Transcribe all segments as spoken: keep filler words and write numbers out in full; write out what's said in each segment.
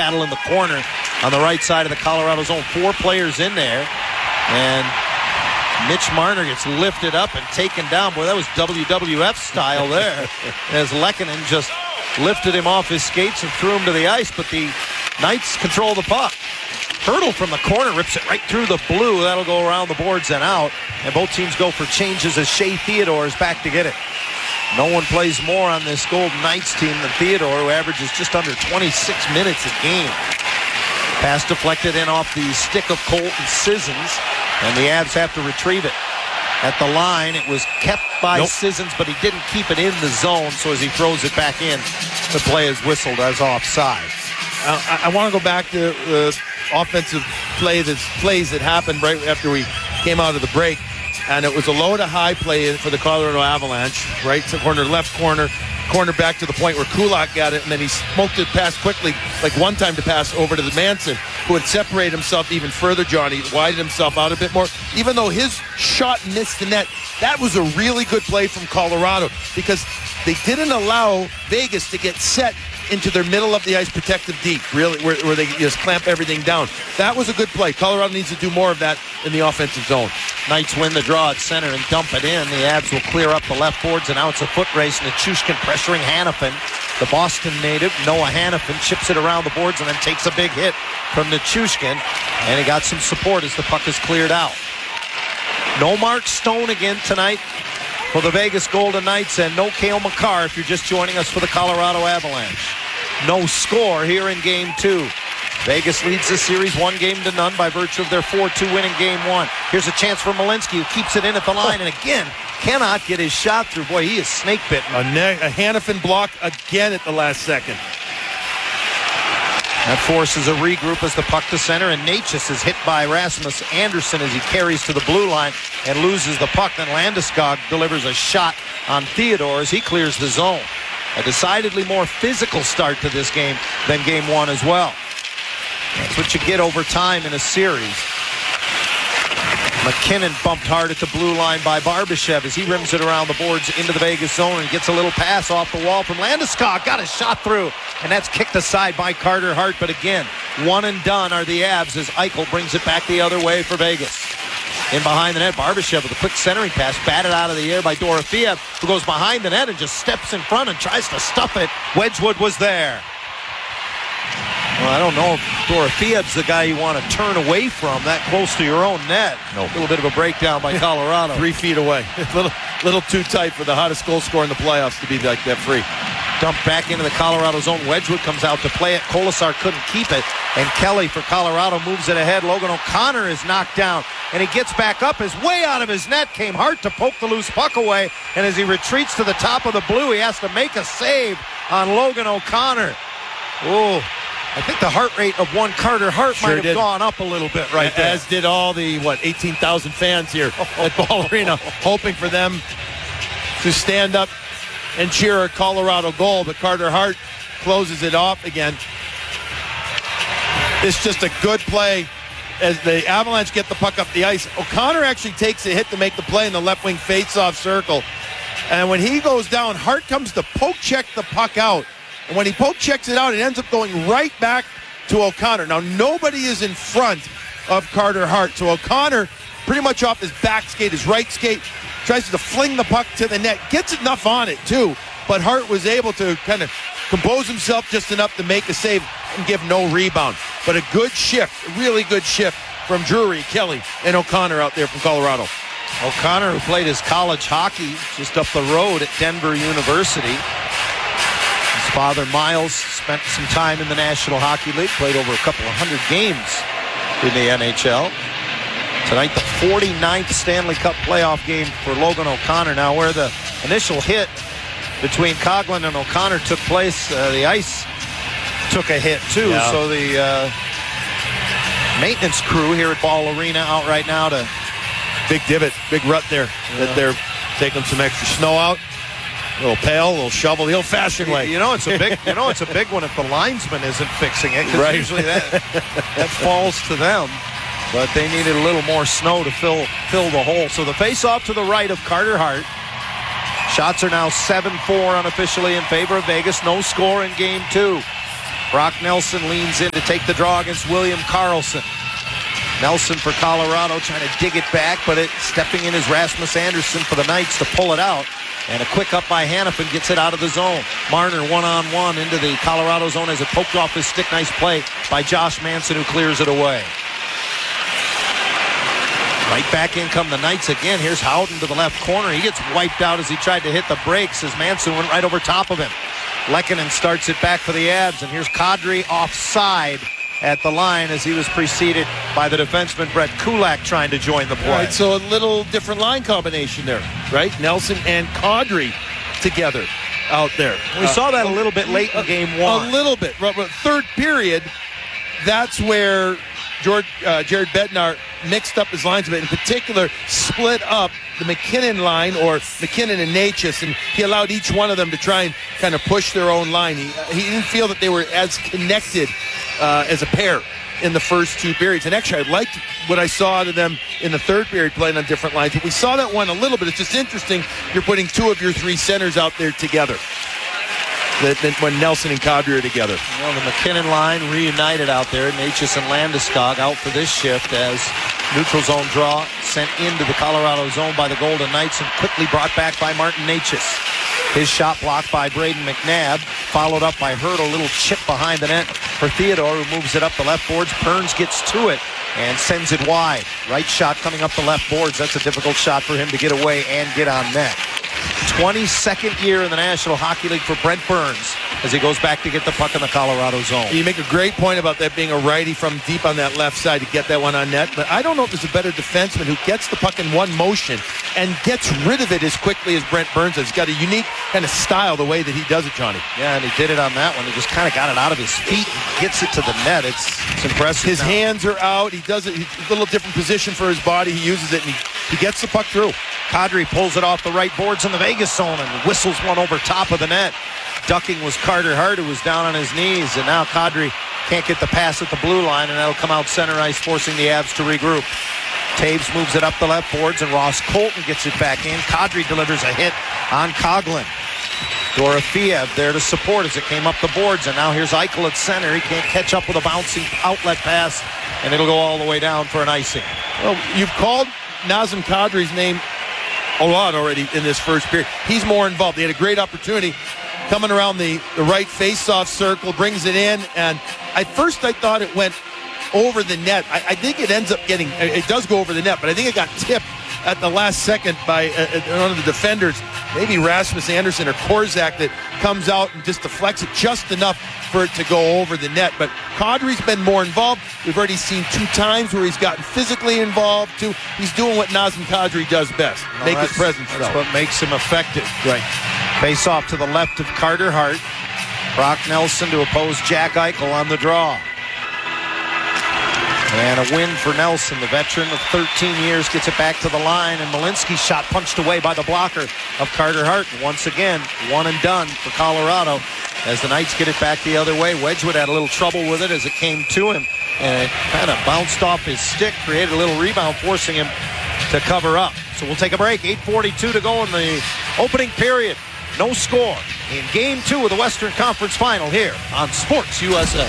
battle in the corner on the right side of the Colorado zone. Four players in there. And Mitch Marner gets lifted up and taken down. Boy, that was W W F style there. As Lehkonen just lifted him off his skates and threw him to the ice. But the Knights control the puck. Hurdle from the corner rips it right through the blue. That'll go around the boards and out. And both teams go for changes as Shea Theodore is back to get it. No one plays more on this Golden Knights team than Theodore, who averages just under twenty-six minutes a game. Pass deflected in off the stick of Colton Sissons, and the Avs have to retrieve it. At the line, it was kept by nope. Sissons, but he didn't keep it in the zone, so as he throws it back in, the play is whistled as offside. Uh, I, I want to go back to the offensive play that, plays that happened right after we came out of the break. And it was a low to high play for the Colorado Avalanche. Right to corner, left corner, corner back to the point where Kulak got it, and then he smoked it past quickly, like one time to pass over to the Manson, who had separated himself even further, Johnny, widened himself out a bit more. Even though his shot missed the net, that was a really good play from Colorado because they didn't allow Vegas to get set into their middle of the ice protective deep, really, where, where they just clamp everything down. That was a good play. Colorado needs to do more of that in the offensive zone. Knights win the draw at center and dump it in. The Avs will clear up the left boards, and now it's a foot race. Nichushkin pressuring Hanifin. The Boston native, Noah Hanifin, chips it around the boards and then takes a big hit from Nichushkin. And he got some support as the puck is cleared out. No Mark Stone again tonight for the Vegas Golden Knights, and no Cale Makar if you're just joining us for the Colorado Avalanche. No score here in game two. Vegas leads the series one game to none by virtue of their four two win in game one. Here's a chance for Malinsky, who keeps it in at the line, and again, cannot get his shot through. Boy, he is snake bitten. A, ne- a Hanifin block again at the last second. That forces a regroup as the puck to center, and Natchez is hit by Rasmus Anderson as he carries to the blue line and loses the puck. Then Landeskog delivers a shot on Theodore as he clears the zone. A decidedly more physical start to this game than game one as well. That's what you get over time in a series. McKinnon bumped hard at the blue line by Barbashev as he rims it around the boards into the Vegas zone and gets a little pass off the wall from Landeskog. Got a shot through, and that's kicked aside by Carter Hart. But again, one and done are the Avs as Eichel brings it back the other way for Vegas. In behind the net, Barbashev with a quick centering pass, batted out of the air by Dorofeev, who goes behind the net and just steps in front and tries to stuff it. Wedgwood was there. Well, I don't know if Dorofeev's the guy you want to turn away from that close to your own net. No. A little bit of a breakdown by Colorado. Three feet away. A little, little too tight for the hottest goal scorer in the playoffs to be like that free. Dumped back into the Colorado zone. Wedgwood comes out to play it. Kolasar couldn't keep it. And Kelly for Colorado moves it ahead. Logan O'Connor is knocked down. And he gets back up. Is way out of his net. Came Hart to poke the loose puck away. And as he retreats to the top of the blue, he has to make a save on Logan O'Connor. Oh, I think the heart rate of one Carter Hart sure might have did. gone up a little bit right there. As did all the, what, eighteen thousand fans here at Ball Arena, hoping for them to stand up and cheer a Colorado goal, but Carter Hart closes it off again. It's just a good play as the Avalanche get the puck up the ice. O'Connor actually takes a hit to make the play in the left wing face-off circle. And when he goes down, Hart comes to poke check the puck out. And when he poke checks it out, it ends up going right back to O'Connor. Now, nobody is in front of Carter Hart. So O'Connor, pretty much off his back skate, his right skate, tries to fling the puck to the net. Gets enough on it, too. But Hart was able to kind of compose himself just enough to make a save and give no rebound. But a good shift, a really good shift from Drury, Kelly, and O'Connor out there from Colorado. O'Connor, who played his college hockey just up the road at Denver University. His father, Miles, spent some time in the National Hockey League, played over a couple of hundred games in the N H L. Tonight, the forty-ninth Stanley Cup playoff game for Logan O'Connor. Now, where the initial hit between Coghlan and O'Connor took place, uh, the ice took a hit, too. Yeah. So the uh, maintenance crew here at Ball Arena out right now to... Big divot, big rut there. Yeah. That they're taking some extra snow out. A little pail, a little shovel, the old-fashioned way. You know, it's a big. You know, it's a big one if the linesman isn't fixing it. 'Cause right. usually that that falls to them. But they needed a little more snow to fill fill the hole. So the face-off to the right of Carter Hart. Shots are now seven four unofficially in favor of Vegas. No score in game two. Brock Nelson leans in to take the draw against William Karlsson. Nelson for Colorado trying to dig it back, but it stepping in is Rasmus Andersson for the Knights to pull it out. And a quick up by Hanifin gets it out of the zone. Marner one-on-one into the Colorado zone as it poked off his stick. Nice play by Josh Manson, who clears it away. Right back in come the Knights again. Here's Howden to the left corner. He gets wiped out as he tried to hit the brakes as Manson went right over top of him. Lehkonen starts it back for the Avs, and here's Kadri offside at the line as he was preceded by the defenseman Brett Kulak trying to join the play. Right, so a little different line combination there, right? Nelson and Kadri together out there. We uh, saw that a little bit late in game one. A little bit. Third period, that's where George, uh, Jared Bednar mixed up his lines a bit. In particular, split up the McKinnon line, or McKinnon and Necas, and he allowed each one of them to try and kind of push their own line. He, he didn't feel that they were as connected uh, as a pair in the first two periods. And actually, I liked what I saw out of them in the third period playing on different lines. But we saw that one a little bit. It's just interesting. You're putting two of your three centers out there together. That, that when Nelson and Kadri are together. Well, the McKinnon line reunited out there. Necas and Landeskog out for this shift as neutral zone draw sent into the Colorado zone by the Golden Knights and quickly brought back by Martin Necas. His shot blocked by Braden McNabb, followed up by Hurdle. A little chip behind the net for Theodore, who moves it up the left boards. Burns gets to it and sends it wide. Right shot coming up the left boards. That's a difficult shot for him to get away and get on net. twenty-second year in the National Hockey League for Brent Burns as he goes back to get the puck in the Colorado zone. You make a great point about that being a righty from deep on that left side to get that one on net, but I don't know if there's a better defenseman who gets the puck in one motion and gets rid of it as quickly as Brent Burns does. He's got a unique kind of style the way that he does it, Johnny. Yeah, and he did it on that one. He just kind of got it out of his feet and gets it to the net. It's, it's impressive. His now. hands are out. He does it. He's a little different position for his body. He uses it, and he, he gets the puck through. Kadri pulls it off the right boards in the Vegas zone and whistles one over top of the net. Ducking was Carter Hart, who was down on his knees, and now Kadri can't get the pass at the blue line, and that'll come out center ice, forcing the Avs to regroup. Taves moves it up the left boards, and Ross Colton gets it back in. Kadri delivers a hit on Coughlin. Dorofeev there to support as it came up the boards, and now here's Eichel at center. He can't catch up with a bouncing outlet pass, and it'll go all the way down for an icing. Well, you've called Nazem Kadri's name a lot already in this first period. He's more involved. He had a great opportunity coming around the, the right face-off circle, brings it in, and at first I thought it went over the net. I, I think it ends up getting, it does go over the net, but I think it got tipped at the last second by uh, one of the defenders, maybe Rasmus Andersson or Korzak, that comes out and just deflects it just enough for it to go over the net. But Kadri's been more involved. We've already seen two times where he's gotten physically involved too. He's doing what Nazem Kadri does best, well, make his presence felt. That's what makes him effective. Right. Face off to the left of Carter Hart. Brock Nelson to oppose Jack Eichel on the draw. And a win for Nelson, the veteran of thirteen years, gets it back to the line, and Malinsky's shot punched away by the blocker of Carter Hart. And once again, one and done for Colorado as the Knights get it back the other way. Wedgwood had a little trouble with it as it came to him, and it kind of bounced off his stick, created a little rebound, forcing him to cover up. So we'll take a break. eight forty-two to go in the opening period. No score in game two of the Western Conference Final here on Sports U S A.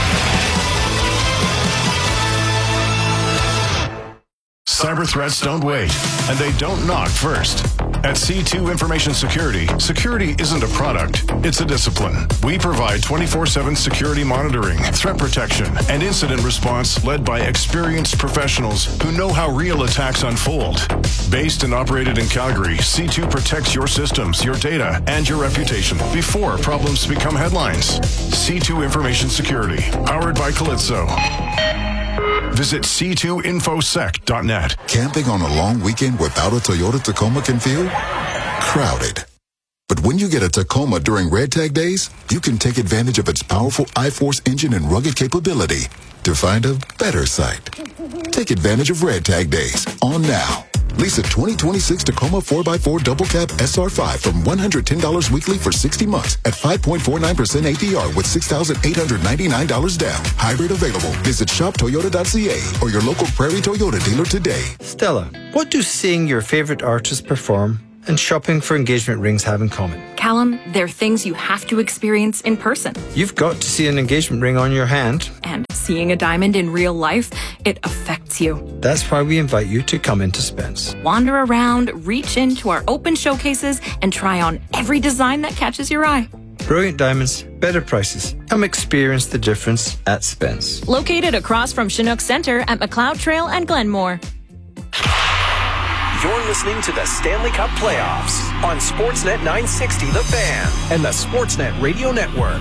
Cyber threats don't wait, and they don't knock first. At C two Information Security, security isn't a product, it's a discipline. We provide twenty-four seven security monitoring, threat protection, and incident response led by experienced professionals who know how real attacks unfold. Based and operated in Calgary, C two protects your systems, your data, and your reputation before problems become headlines. C two Information Security, powered by Calypso. Visit c two infosec dot net. Camping on a long weekend without a Toyota Tacoma can feel crowded. But when you get a Tacoma during Red Tag Days, you can take advantage of its powerful iForce engine and rugged capability to find a better site. Take advantage of Red Tag Days on now. Lease a twenty twenty-six Tacoma four by four Double Cab S R five from one hundred ten dollars weekly for sixty months at five point four nine percent A P R with six thousand eight hundred ninety-nine dollars down. Hybrid available. Visit shop toyota dot c a or your local Prairie Toyota dealer today. Stella, what do seeing your favorite artist perform and shopping for engagement rings have in common. Callum, they're things you have to experience in person. You've got to see an engagement ring on your hand. And seeing a diamond in real life, it affects you. That's why we invite you to come into Spence. Wander around, reach into our open showcases, and try on every design that catches your eye. Brilliant diamonds, better prices. Come experience the difference at Spence. Located across from Chinook Center at McLeod Trail and Glenmore. You're listening to the Stanley Cup Playoffs on Sportsnet nine sixty The Fan and the Sportsnet Radio Network.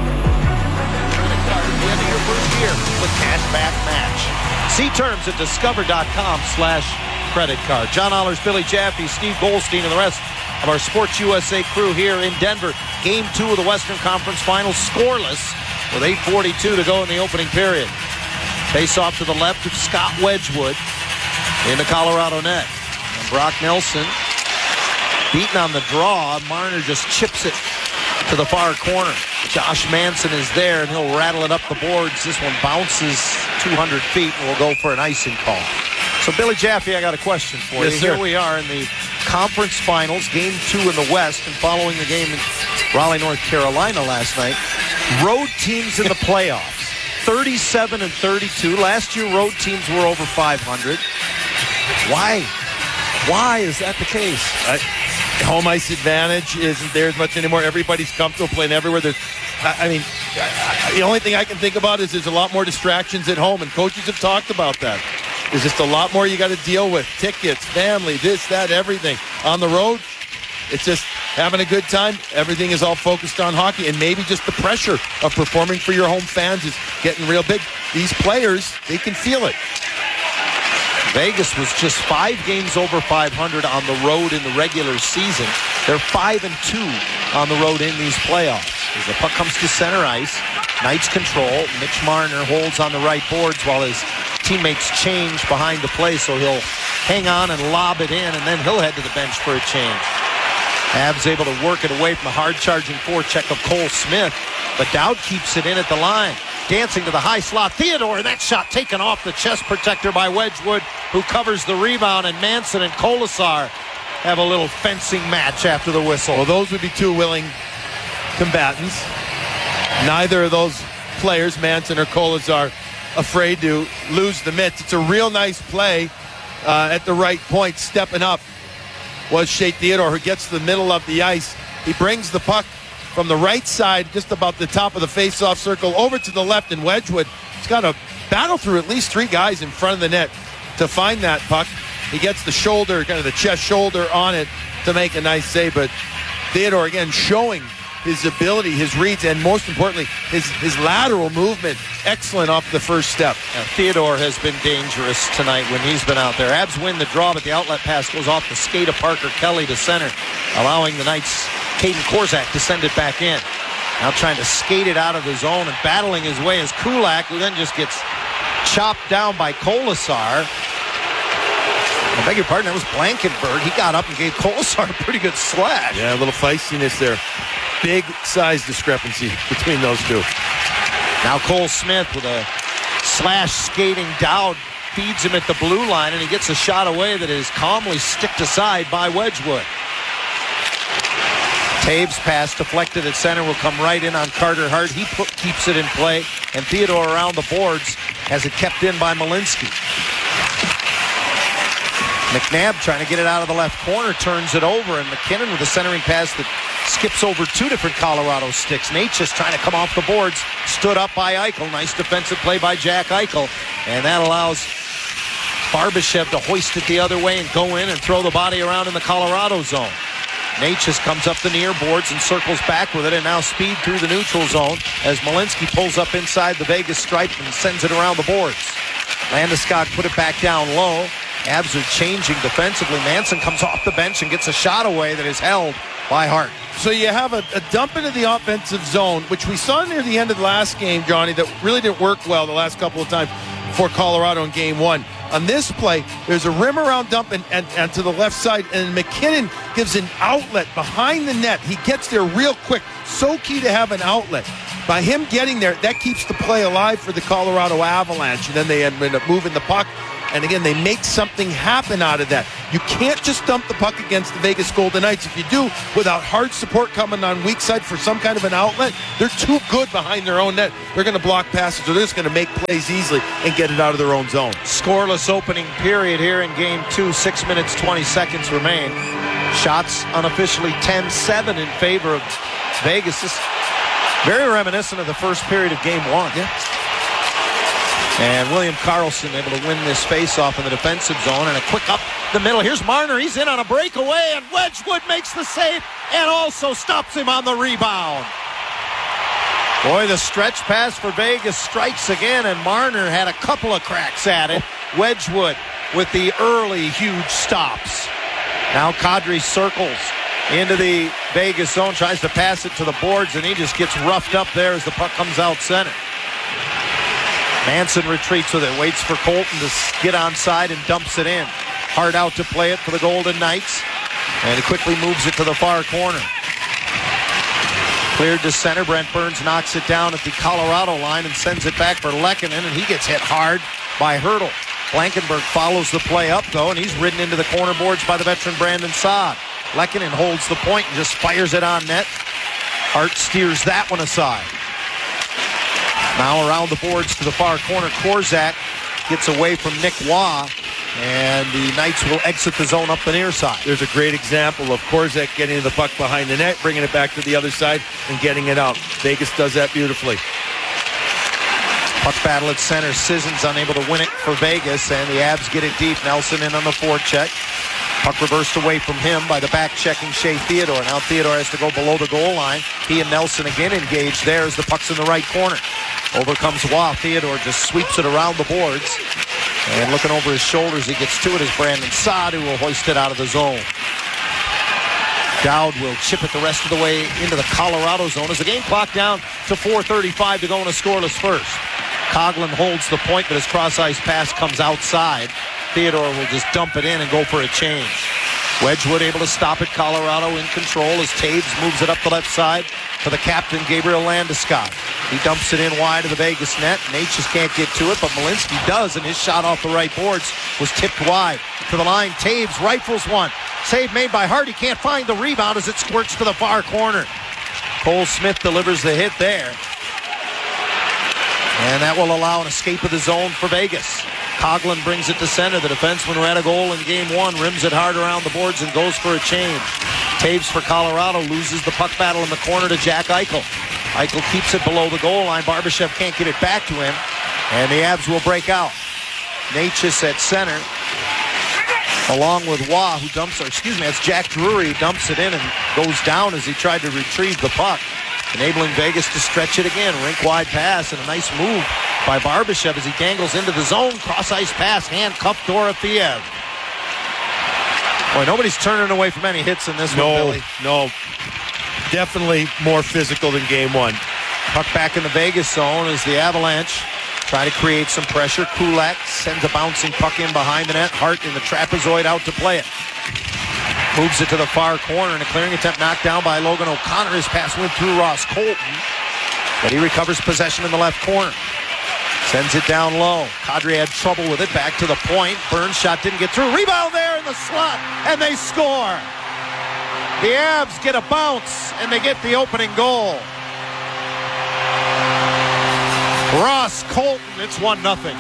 The end of your first year with cashback match. See terms at discover.com slash credit card. John Allers, Billy Jaffe, Steve Goldstein, and the rest of our Sports U S A crew here in Denver. Game two of the Western Conference Finals scoreless with eight forty-two to go in the opening period. Face off to the left of Scott Wedgwood in the Colorado net. And Brock Nelson beaten on the draw. Marner just chips it to the far corner. Josh Manson is there, and he'll rattle it up the boards. This one bounces two hundred feet, and we'll go for an icing call. So, Billy Jaffe, I got a question for yes, you. Sir. Here we are in the conference finals, game two in the West, and following the game in Raleigh, North Carolina last night. Road teams in the playoffs, thirty-seven and thirty-two. Last year, road teams were over five hundred. Why? Why is that the case? I, home ice advantage isn't there as much anymore. Everybody's comfortable playing everywhere. There's, I, I mean, I, I, the only thing I can think about is there's a lot more distractions at home, and coaches have talked about that. There's just a lot more you got to deal with. Tickets, family, this, that, everything. On the road, it's just having a good time. Everything is all focused on hockey, and maybe just the pressure of performing for your home fans is getting real big. These players, they can feel it. Vegas was just five games over five hundred on the road in the regular season. They're five and two on the road in these playoffs. As the puck comes to center ice, Knights control. Mitch Marner holds on the right boards while his teammates change behind the play, so he'll hang on and lob it in, and then he'll head to the bench for a change. Habs able to work it away from the hard-charging forecheck of Cole Smith, but Dowd keeps it in at the line. Dancing to the high slot, Theodore, and that shot taken off the chest protector by Wedgwood, who covers the rebound, and Manson and Kolasar have a little fencing match after the whistle. Well, those would be two willing combatants. Neither of those players, Manson or Kolasar, afraid to lose the mitts. It's a real nice play uh, at the right point. Stepping up was Shea Theodore, who gets to the middle of the ice. He brings the puck from the right side, just about the top of the face-off circle, over to the left, and Wedgwood has got to battle through at least three guys in front of the net to find that puck. He gets the shoulder, kind of the chest shoulder on it to make a nice save, but Theodore, again, showing his ability, his reads, and most importantly, his, his lateral movement. Excellent off the first step. Now, Theodore has been dangerous tonight when he's been out there. Abs win the draw, but the outlet pass goes off the skate of Parker Kelly to center, allowing the Knights' Caden Korzak to send it back in. Now trying to skate it out of the zone and battling his way is Kulak, who then just gets chopped down by Kolasar. I beg your pardon, that was Blankenberg. He got up and gave Kolasar a pretty good slash. Yeah, a little feistiness there. Big size discrepancy between those two. Now Cole Smith with a slash skating Dowd feeds him at the blue line, and he gets a shot away that is calmly sticked aside by Wedgwood. Taves' pass deflected at center will come right in on Carter Hart. He put, keeps it in play, and Theodore around the boards has it kept in by Malinsky. McNabb trying to get it out of the left corner, turns it over, and McKinnon with a centering pass that skips over two different Colorado sticks. Nate just trying to come off the boards, stood up by Eichel. Nice defensive play by Jack Eichel, and that allows Barbashev to hoist it the other way and go in and throw the body around in the Colorado zone. Nate just comes up the near boards and circles back with it, and now speed through the neutral zone as Malinsky pulls up inside the Vegas stripe and sends it around the boards. Landeskog put it back down low. Abs are changing defensively. Manson comes off the bench and gets a shot away that is held by Hart. So you have a, a dump into the offensive zone, which we saw near the end of the last game, Johnny, that really didn't work well the last couple of times for Colorado in game one. On this play, there's a rim around dump and, and, and to the left side, and McKinnon gives an outlet behind the net. He gets there real quick. So key to have an outlet. By him getting there, that keeps the play alive for the Colorado Avalanche, and then they end up moving the puck And again, they make something happen out of that. You can't just dump the puck against the Vegas Golden Knights. If you do, without hard support coming on weak side for some kind of an outlet, they're too good behind their own net. They're going to block passes, or they're just going to make plays easily and get it out of their own zone. Scoreless opening period here in game two. Six minutes, twenty seconds remain. Shots unofficially ten seven in favor of Vegas. This very reminiscent of the first period of game one. Yeah. And William Karlsson able to win this faceoff in the defensive zone, and a quick up the middle. Here's Marner. He's in on a breakaway, and Wedgwood makes the save and also stops him on the rebound. Boy, the stretch pass for Vegas strikes again, and Marner had a couple of cracks at it. Wedgwood with the early huge stops. Now Kadri circles into the Vegas zone, tries to pass it to the boards, and he just gets roughed up there as the puck comes out center. Manson retreats with it, waits for Colton to get onside and dumps it in. Hard out to play it for the Golden Knights, and he quickly moves it to the far corner. Cleared to center. Brent Burns knocks it down at the Colorado line and sends it back for Lehkonen, and he gets hit hard by Hertl. Blankenberg follows the play up, though, and he's ridden into the corner boards by the veteran Brandon Saad. Lehkonen holds the point and just fires it on net. Hart steers that one aside. Now around the boards to the far corner. Korzak gets away from Nick Waugh, and the Knights will exit the zone up the near side. There's a great example of Korzak getting the puck behind the net, bringing it back to the other side, and getting it out. Vegas does that beautifully. Puck battle at center. Sissons unable to win it for Vegas, and the Avs get it deep. Nelson in on the forecheck. Puck reversed away from him by the back-checking Shea Theodore. Now Theodore has to go below the goal line. He and Nelson again engaged there as the puck's in the right corner. Over comes Waugh. Theodore just sweeps it around the boards. And looking over his shoulders, he gets to it as Brandon Saad, who will hoist it out of the zone. Dowd will chip it the rest of the way into the Colorado zone as the game clock down to four thirty-five to go in a scoreless first. Coughlin holds the point, but his cross-ice pass comes outside. Theodore will just dump it in and go for a change. Wedgwood able to stop it. Colorado in control as Taves moves it up the left side to the captain, Gabriel Landeskog. He dumps it in wide of the Vegas net. Nate just can't get to it, but Malinsky does, and his shot off the right boards was tipped wide. To the line, Taves rifles one. Save made by Hart. He can't find the rebound as it squirts to the far corner. Cole Smith delivers the hit there. And that will allow an escape of the zone for Vegas. Coughlin brings it to center. The defenseman who had a goal in game one rims it hard around the boards and goes for a change. Taves for Colorado loses the puck battle in the corner to Jack Eichel. Eichel keeps it below the goal line. Barbashev can't get it back to him, and the Avs will break out. Natchez at center, along with Waugh, who dumps, or excuse me, that's Jack Drury who dumps it in and goes down as he tried to retrieve the puck, enabling Vegas to stretch it again. Rink-wide pass and a nice move by Barbashev as he dangles into the zone. Cross-ice pass, handcuffed Dorofeev. Boy, nobody's turning away from any hits in this no, one, Billy. No, definitely more physical than game one. Puck back in the Vegas zone as the Avalanche try to create some pressure. Kulak sends a bouncing puck in behind the net. Hart in the trapezoid out to play it. Moves it to the far corner, and a clearing attempt knocked down by Logan O'Connor. His pass went through Ross Colton, but he recovers possession in the left corner. Sends it down low. Kadri had trouble with it. Back to the point. Burns shot didn't get through. Rebound there in the slot, and they score. The Avs get a bounce, and they get the opening goal. Ross Colton, it's one nothing.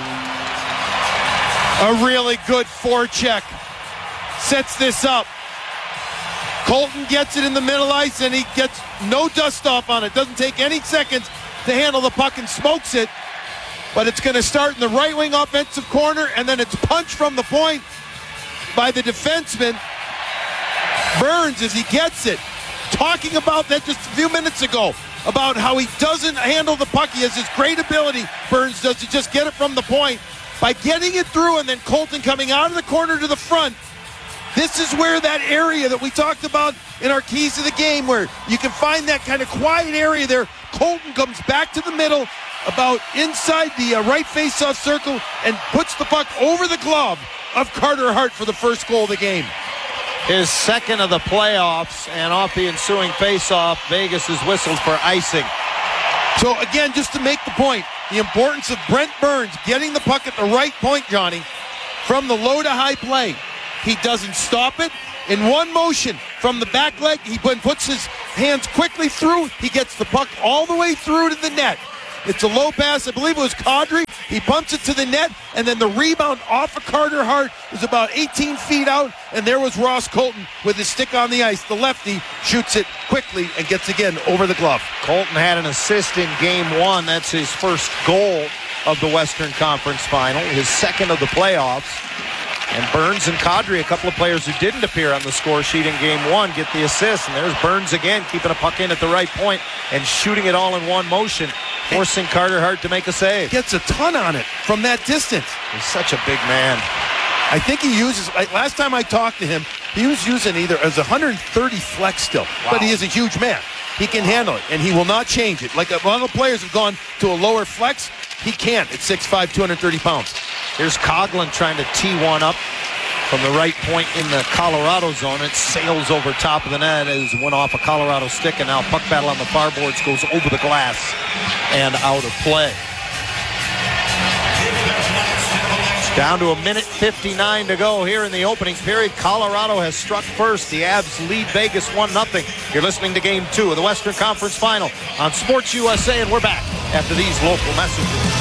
A really good forecheck. Sets this up. Colton gets it in the middle ice, and he gets no dust off on it. Doesn't take any seconds to handle the puck and smokes it. But it's going to start in the right wing offensive corner, and then it's punched from the point by the defenseman, Burns, as he gets it. Talking about that just a few minutes ago, about how he doesn't handle the puck. He has this great ability, Burns does, to just get it from the point. By getting it through and then Colton coming out of the corner to the front, this is where that area that we talked about in our keys to the game, where you can find that kind of quiet area there. Colton comes back to the middle, about inside the uh, right face-off circle, and puts the puck over the glove of Carter Hart for the first goal of the game. His second of the playoffs, and off the ensuing face-off, Vegas is whistled for icing. So again, just to make the point, the importance of Brent Burns getting the puck at the right point, Johnny, from the low to high play. He doesn't stop it. In one motion from the back leg, he puts his hands quickly through. He gets the puck all the way through to the net. It's a low pass. I believe it was Kadri. He pumps it to the net, and then the rebound off of Carter Hart is about eighteen feet out, and there was Ross Colton with his stick on the ice. The lefty shoots it quickly and gets again over the glove. Colton had an assist in game one. That's his first goal of the Western Conference Final, his second of the playoffs. And Burns and Kadri, a couple of players who didn't appear on the score sheet in game one, get the assist. And there's Burns again, keeping a puck in at the right point and shooting it all in one motion, forcing Carter Hart to make a save. Gets a ton on it from that distance. He's such a big man. I think he uses, last time I talked to him, he was using either as one hundred thirty flex still. Wow. But he is a huge man. He can handle it, and he will not change it. Like a lot of players have gone to a lower flex, he can't at six five, two hundred thirty pounds. Here's Coughlin trying to tee one up from the right point in the Colorado zone. It sails over top of the net as it went off a Colorado stick, and now puck battle on the far boards goes over the glass and out of play. Down to a minute fifty-nine to go here in the opening period. Colorado has struck first. The Avs lead Vegas one nothing. You're listening to Game two of the Western Conference Final on Sports U S A, and we're back after these local messages.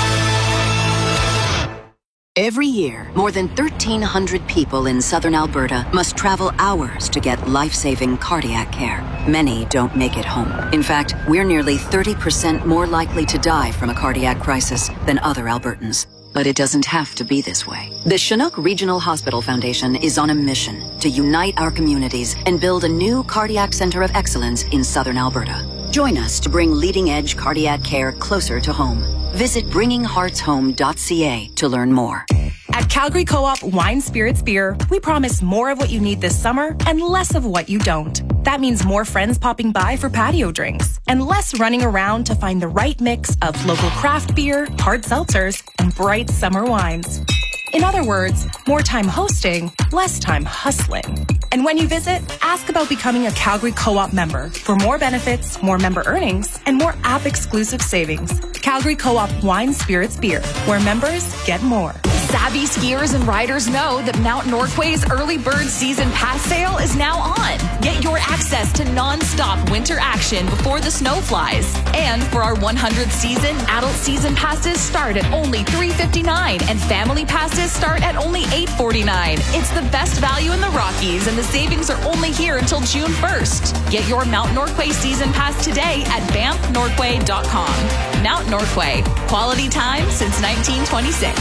Every year, more than thirteen hundred people in southern Alberta must travel hours to get life-saving cardiac care. Many don't make it home. In fact, we're nearly thirty percent more likely to die from a cardiac crisis than other Albertans. But it doesn't have to be this way. The Chinook Regional Hospital Foundation is on a mission to unite our communities and build a new cardiac center of excellence in southern Alberta. Join us to bring leading-edge cardiac care closer to home. Visit bringing hearts home dot c a to learn more. At Calgary Co-op Wine Spirits Beer, we promise more of what you need this summer and less of what you don't. That means more friends popping by for patio drinks and less running around to find the right mix of local craft beer, hard seltzers, and bright summer wines. In other words, more time hosting, less time hustling. And when you visit, ask about becoming a Calgary Co-op member for more benefits, more member earnings, and more app-exclusive savings. Calgary Co-op Wine Spirits Beer, where members get more. Savvy skiers and riders know that Mount Norquay's early bird season pass sale is now on. Get your access to non-stop winter action before the snow flies. And for our one hundredth season, adult season passes start at only three dollars and fifty-nine cents and family passes start at only eight dollars and forty-nine cents. It's the best value in the Rockies, and the savings are only here until June first. Get your Mount Norquay season pass today at banff norquay dot com. Mount Norquay, quality time since nineteen twenty-six.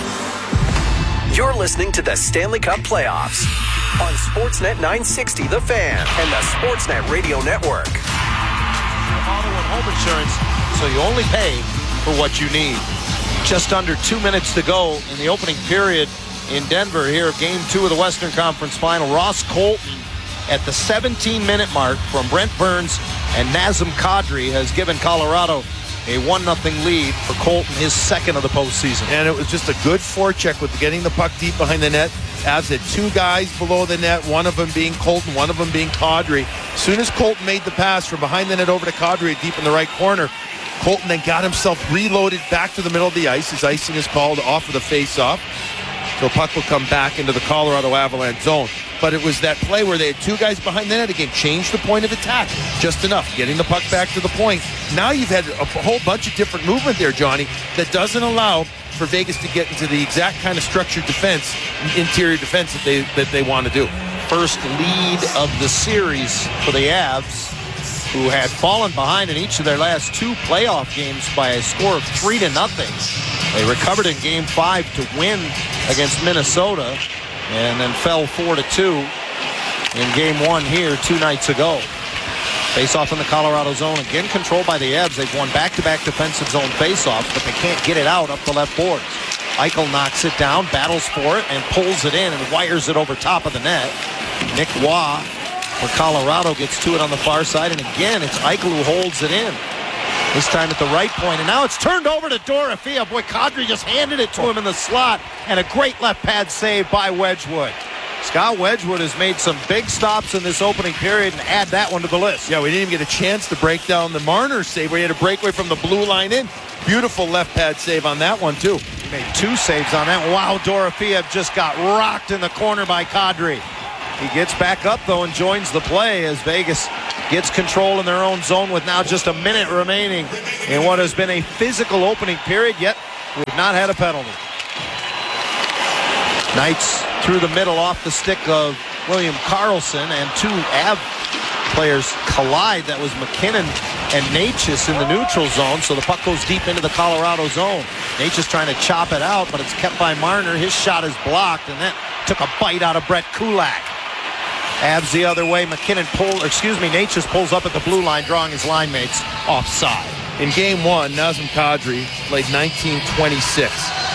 You're listening to the Stanley Cup Playoffs on Sportsnet nine sixty The Fan and the Sportsnet Radio Network. Auto and home insurance, so you only pay for what you need. Just under two minutes to go in the opening period in Denver here of Game two of the Western Conference Final. Ross Colton at the seventeen-minute mark from Brent Burns and Nazem Kadri has given Colorado a one nothing lead for Colton, his second of the postseason. And it was just a good forecheck with getting the puck deep behind the net. Avs had two guys below the net, one of them being Colton, one of them being Kadri. As soon as Colton made the pass from behind the net over to Kadri deep in the right corner, Colton then got himself reloaded back to the middle of the ice. His icing is called off of the face-off. So puck will come back into the Colorado Avalanche zone. But it was that play where they had two guys behind the net again, changed the point of attack just enough, getting the puck back to the point. Now you've had a whole bunch of different movement there, Johnny, that doesn't allow for Vegas to get into the exact kind of structured defense, interior defense that they that they want to do. First lead of the series for the Avs, who had fallen behind in each of their last two playoff games by a score of three to nothing. They recovered in Game Five to win against Minnesota, and then fell four to two in Game One here two nights ago. Face-off in the Colorado zone, again controlled by the Avs. They've won back-to-back defensive zone face-offs, but they can't get it out up the left boards. Eichel knocks it down, battles for it, and pulls it in and wires it over top of the net. Nick Waugh for Colorado gets to it on the far side, and again, it's Eichel who holds it in. This time at the right point, and now it's turned over to Dorofeev. Boy, Kadri just handed it to him in the slot, and a great left pad save by Wedgwood. Scott Wedgwood has made some big stops in this opening period, and add that one to the list. Yeah, we didn't even get a chance to break down the Marner save where he had a breakaway from the blue line in. Beautiful left pad save on that one, too. Made two saves on that. Wow, Dorofeev just got rocked in the corner by Kadri. He gets back up, though, and joins the play as Vegas gets control in their own zone with now just a minute remaining in what has been a physical opening period, yet we've not had a penalty. Knights through the middle off the stick of William Karlsson, and two Av players collide. That was McKinnon and Natchez in the neutral zone, so the puck goes deep into the Colorado zone. Natchez trying to chop it out, but it's kept by Marner. His shot is blocked, and that took a bite out of Brett Kulak. Avs the other way. McKinnon pull, excuse me, Natchez pulls up at the blue line, drawing his line mates offside. In game one, Nazem Kadri played nineteen twenty-six.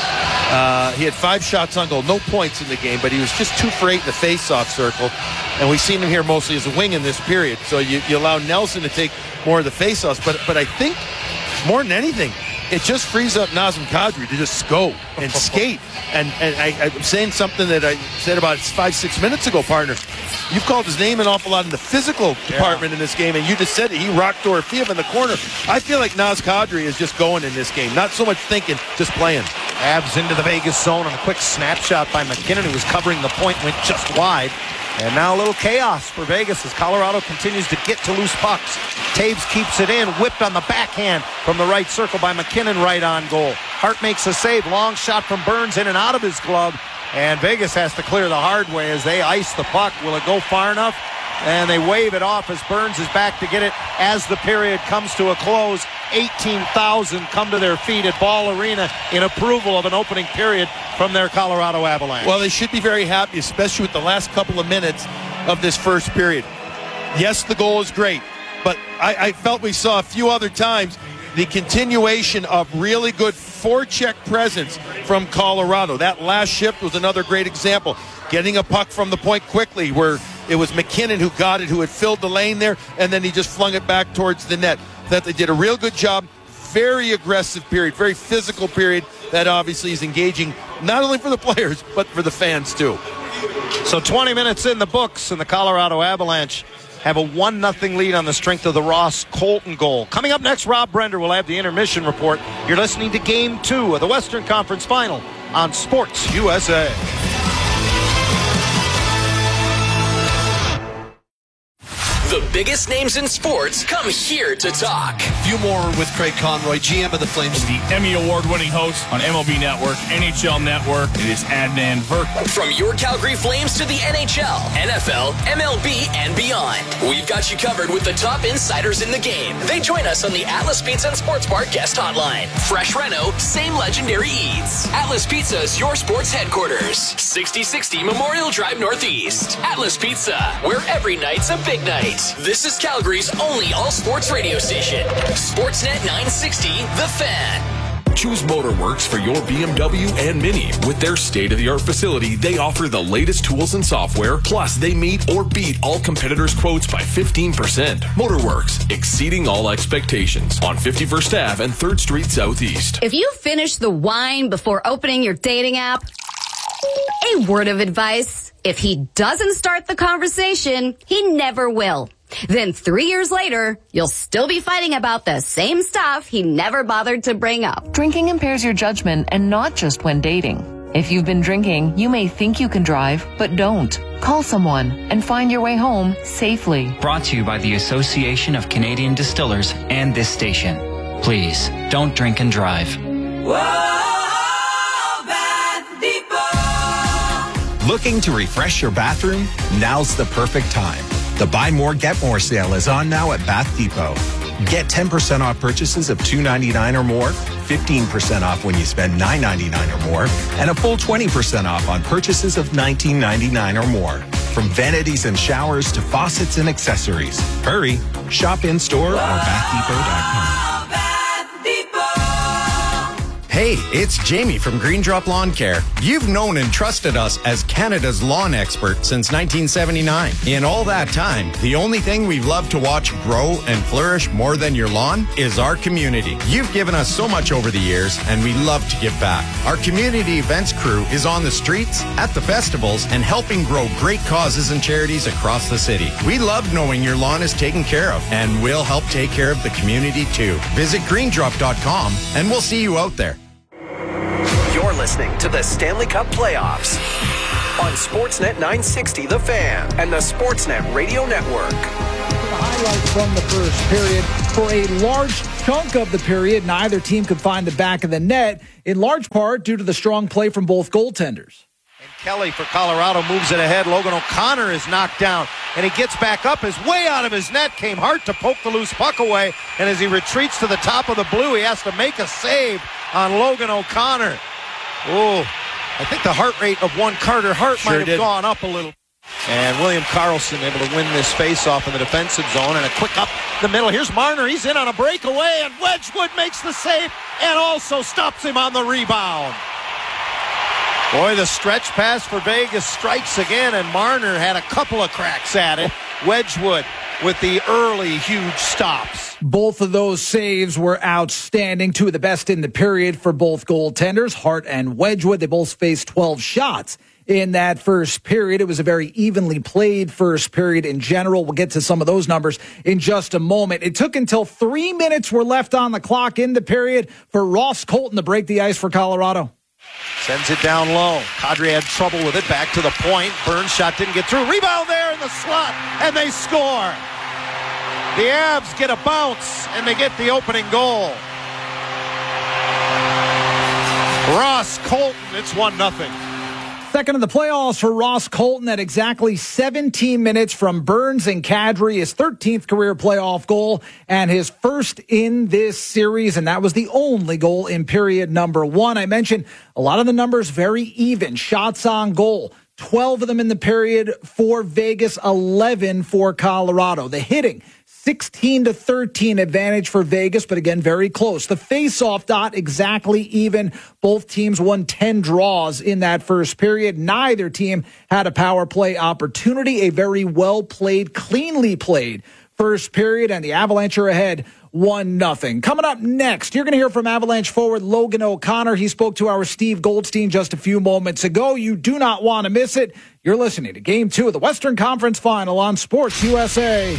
Uh, he had five shots on goal, no points in the game, but he was just two for eight in the face-off circle. And we've seen him here mostly as a wing in this period. So you, you allow Nelson to take more of the face-offs. But but I think more than anything, it just frees up Nazem Kadri to just go and skate. And and I, I'm saying something that I said about five, six minutes ago, partner. You've called his name an awful lot in the physical department yeah. in this game, and you just said it. He rocked Dorofeev in the corner. I feel like Naz Kadri is just going in this game. Not so much thinking, just playing. Avs into the Vegas zone on a quick snapshot by McKinnon, who was covering the point, went just wide. And now a little chaos for Vegas as Colorado continues to get to loose pucks. Taves keeps it in, whipped on the backhand from the right circle by McKinnon, right on goal. Hart makes a save, long shot from Burns in and out of his glove. And Vegas has to clear the hard way as they ice the puck. Will it go far enough? And they wave it off as Burns is back to get it as the period comes to a close. eighteen thousand come to their feet at Ball Arena in approval of an opening period from their Colorado Avalanche. Well, they should be very happy, especially with the last couple of minutes of this first period. Yes, the goal is great, but I, I felt we saw a few other times the continuation of really good forecheck presence from Colorado. That last shift was another great example. Getting a puck from the point quickly, where it was McKinnon who got it, who had filled the lane there, and then he just flung it back towards the net. That they did a real good job. Very aggressive period, very physical period that obviously is engaging not only for the players, but for the fans too. So twenty minutes in the books, and the Colorado Avalanche have a one nothing lead on the strength of the Ross Colton goal. Coming up next, Rob Brender will have the intermission report. You're listening to Game two of the Western Conference Final on Sports U S A. The biggest names in sports come here to talk. Few more with Craig Conroy, G M of the Flames. The Emmy Award-winning host on M L B Network, N H L Network. It is Adnan Virk. From your Calgary Flames to the N H L, N F L, M L B, and beyond, we've got you covered with the top insiders in the game. They join us on the Atlas Pizza and Sports Bar guest hotline. Fresh reno, same legendary eats. Atlas Pizza is your sports headquarters. sixty sixty Memorial Drive Northeast. Atlas Pizza, where every night's a big night. This is Calgary's only all-sports radio station. Sportsnet nine sixty, The Fan. Choose Motorworks for your B M W and Mini. With their state-of-the-art facility, they offer the latest tools and software, plus they meet or beat all competitors' quotes by fifteen percent. Motorworks, exceeding all expectations. On fifty-first Avenue and third Street Southeast. If you finish the wine before opening your dating app, a word of advice. If he doesn't start the conversation, he never will. Then three years later, you'll still be fighting about the same stuff he never bothered to bring up. Drinking impairs your judgment, and not just when dating. If you've been drinking, you may think you can drive, but don't. Call someone and find your way home safely. Brought to you by the Association of Canadian Distillers and this station. Please, don't drink and drive. Whoa, Bath Depot. Looking to refresh your bathroom? Now's the perfect time. The Buy More, Get More sale is on now at Bath Depot. Get ten percent off purchases of two ninety-nine or more, fifteen percent off when you spend nine ninety-nine or more, and a full twenty percent off on purchases of nineteen ninety-nine or more. From vanities and showers to faucets and accessories. Hurry, shop in store or bath depot dot com. Hey, it's Jamie from Green Drop Lawn Care. You've known and trusted us as Canada's lawn expert since nineteen seventy-nine. In all that time, the only thing we've loved to watch grow and flourish more than your lawn is our community. You've given us so much over the years, and we love to give back. Our community events crew is on the streets, at the festivals, and helping grow great causes and charities across the city. We love knowing your lawn is taken care of, and we'll help take care of the community too. Visit green drop dot com, and we'll see you out there. You're listening to the Stanley Cup Playoffs on Sportsnet nine sixty The Fan and the Sportsnet Radio Network. Highlights from the first period. For a large chunk of the period, neither team could find the back of the net, in large part due to the strong play from both goaltenders. And Kelly for Colorado moves it ahead. Logan O'Connor is knocked down, and he gets back up. Is way out of his net. Came hard to poke the loose puck away, and as he retreats to the top of the blue, he has to make a save on Logan O'Connor. Oh, I think the heart rate of one Carter Hart sure might have did. gone up a little. And William Karlsson able to win this faceoff in the defensive zone, and a quick up the middle. Here's Marner. He's in on a breakaway, and Wedgwood makes the save and also stops him on the rebound. Boy, the stretch pass for Vegas strikes again, and Marner had a couple of cracks at it. Wedgwood with the early huge stops. Both of those saves were outstanding. Two of the best in the period for both goaltenders, Hart and Wedgwood. They both faced twelve shots in that first period. It was a very evenly played first period in general. We'll get to some of those numbers in just a moment. It took until three minutes were left on the clock in the period for Ross Colton to break the ice for Colorado. Sends it down low. Kadri had trouble with it. Back to the point. Burns shot didn't get through. Rebound there in the slot, and they score. The Avs get a bounce, and they get the opening goal. Ross Colton, it's one nothing. Second in the playoffs for Ross Colton at exactly seventeen minutes from Burns and Kadri, his thirteenth career playoff goal and his first in this series, and that was the only goal in period number one. I mentioned a lot of the numbers very even. Shots on goal, twelve of them in the period for Vegas, eleven for Colorado. The hitting, sixteen to thirteen advantage for Vegas, but again, very close. The face-off dot exactly even. Both teams won ten draws in that first period. Neither team had a power play opportunity. A very well-played, cleanly played first period, and the Avalanche are ahead one nothing. Coming up next, you're going to hear from Avalanche forward Logan O'Connor. He spoke to our Steve Goldstein just a few moments ago. You do not want to miss it. You're listening to Game two of the Western Conference Final on Sports U S A.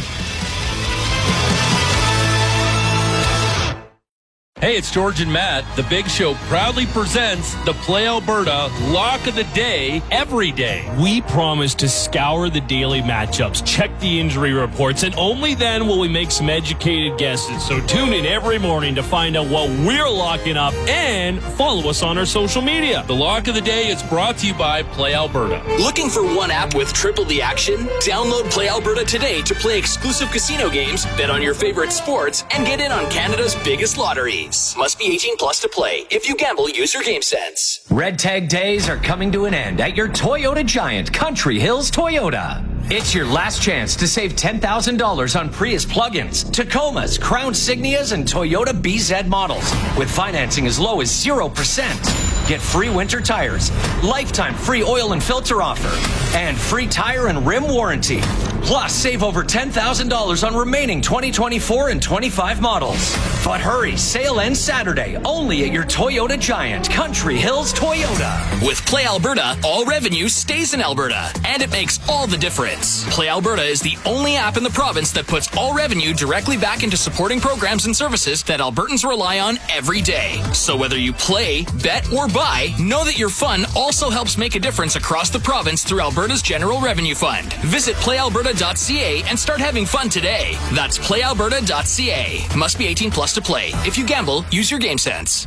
Hey, it's George and Matt. The Big Show proudly presents the Play Alberta Lock of the Day every day. We promise to scour the daily matchups, check the injury reports, and only then will we make some educated guesses. So tune in every morning to find out what we're locking up and follow us on our social media. The Lock of the Day is brought to you by Play Alberta. Looking for one app with triple the action? Download Play Alberta today to play exclusive casino games, bet on your favorite sports, and get in on Canada's biggest lotteries. Must be eighteen plus to play. If you gamble, use your game sense. Red Tag Days are coming to an end at your Toyota Giant, Country Hills Toyota. It's your last chance to save ten thousand dollars on Prius plug-ins, Tacomas, Crown Signias, and Toyota B Z models with financing as low as zero percent. Get free winter tires, lifetime free oil and filter offer, and free tire and rim warranty. Plus, save over ten thousand dollars on remaining twenty twenty-four and twenty-five models. But hurry, sale ends Saturday, only at your Toyota Giant, Country Hills Toyota. With Play Alberta, all revenue stays in Alberta, and it makes all the difference. Play Alberta is the only app in the province that puts all revenue directly back into supporting programs and services that Albertans rely on every day. So whether you play, bet, or buy, know that your fun also helps make a difference across the province through Alberta's General Revenue Fund. Visit play alberta dot c a and start having fun today. That's play alberta dot c a. Must be eighteen plus to play. If you gamble, use your game sense.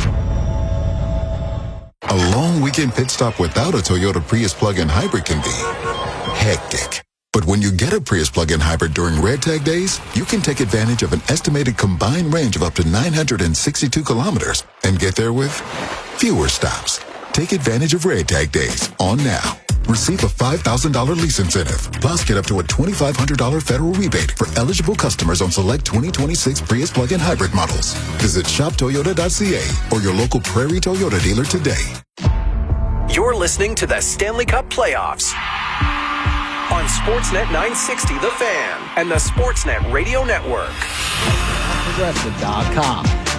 A long weekend pit stop without a Toyota Prius plug-in hybrid can be hectic. But when you get a Prius plug-in hybrid during Red Tag Days, you can take advantage of an estimated combined range of up to nine hundred sixty-two kilometers and get there with fewer stops. Take advantage of Red Tag Days on now. Receive a five thousand dollars lease incentive. Plus, get up to a twenty-five hundred dollars federal rebate for eligible customers on select twenty twenty-six Prius plug-in hybrid models. Visit shop toyota dot c a or your local Prairie Toyota dealer today. You're listening to the Stanley Cup Playoffs on Sportsnet nine sixty The Fan and the Sportsnet Radio Network. Progressive dot com.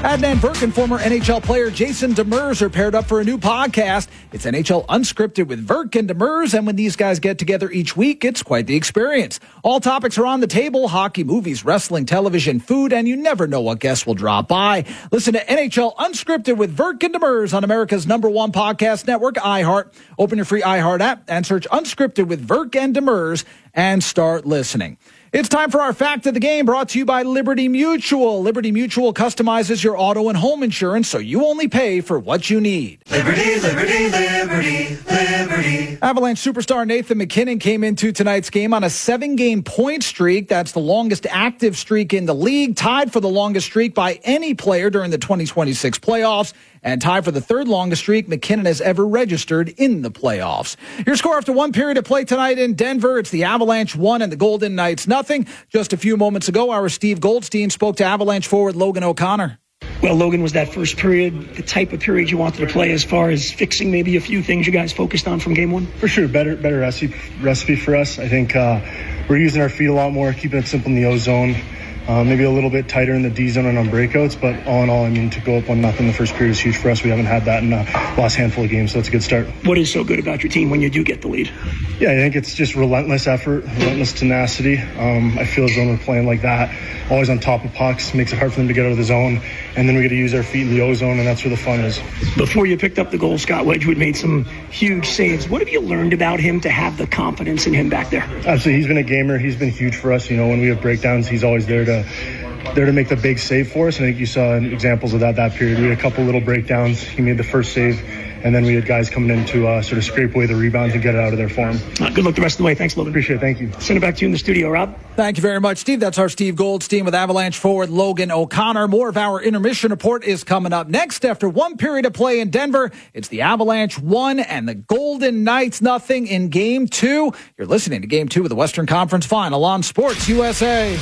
Adnan Virk and former N H L player Jason Demers are paired up for a new podcast. It's N H L Unscripted with Virk and Demers, and when these guys get together each week, it's quite the experience. All topics are on the table: hockey, movies, wrestling, television, food, and you never know what guests will drop by. Listen to N H L Unscripted with Virk and Demers on America's number one podcast network, iHeart. Open your free iHeart app and search Unscripted with Virk and Demers and start listening. It's time for our Fact of the Game, brought to you by Liberty Mutual. Liberty Mutual customizes your auto and home insurance so you only pay for what you need. Liberty, liberty, liberty, liberty. Avalanche superstar Nathan MacKinnon came into tonight's game on a seven-game point streak. That's the longest active streak in the league, tied for the longest streak by any player during the twenty twenty-six playoffs, and tied for the third longest streak MacKinnon has ever registered in the playoffs. Your score after one period of play tonight in Denver: it's the Avalanche one and the Golden Knights nothing. Just a few moments ago, our Steve Goldstein spoke to Avalanche forward Logan O'Connor. Well, Logan, was that first period the type of period you wanted to play as far as fixing maybe a few things you guys focused on from game one? For sure, better better recipe, recipe for us. I think uh, we're using our feet a lot more, keeping it simple in the O zone. Uh, maybe a little bit tighter in the D zone and on breakouts, but all in all, I mean, to go up one nothing the first period is huge for us. We haven't had that in the last handful of games, so that's a good start. What is so good about your team when you do get the lead? Yeah, I think it's just relentless effort, relentless tenacity. Um, I feel as though we're playing like that, always on top of pucks, makes it hard for them to get out of the zone, and then we get to use our feet in the O zone, and that's where the fun is. Before you picked up the goal, Scott Wedgwood made some huge saves. What have you learned about him to have the confidence in him back there? Absolutely, he's been a gamer. He's been huge for us. You know, when we have breakdowns, he's always there to there to make the big save for us. And I think you saw examples of that that period. We had a couple little breakdowns. He made the first save, and then we had guys coming in to uh, sort of scrape away the rebounds and get it out of their form. Uh, good luck the rest of the way. Thanks, Logan. Appreciate it. Thank you. Send it back to you in the studio, Rob. Thank you very much, Steve. That's our Steve Goldstein with Avalanche forward Logan O'Connor. More of our intermission report is coming up next. After one period of play in Denver, it's the Avalanche one and the Golden Knights nothing in game two. You're listening to game two of the Western Conference Final on Sports U S A.